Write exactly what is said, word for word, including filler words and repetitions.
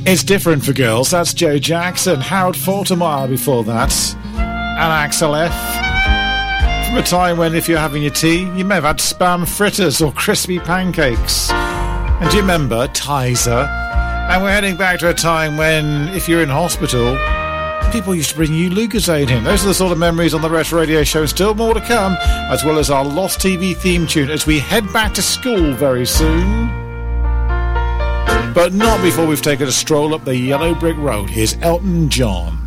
It's Different for Girls. That's Joe Jackson. Harold Faltermeyer before that. And Axel F. From a time when, if you're having your tea, you may have had spam fritters or crispy pancakes. And do you remember Tizer? And we're heading back to a time when, if you're in hospital, people used to bring you Lucozade in. Those are the sort of memories on the Retro Radio Show. Still more to come, as well as our Lost T V theme tune as we head back to school very soon. But not before we've taken a stroll up the yellow brick road. Here's Elton John.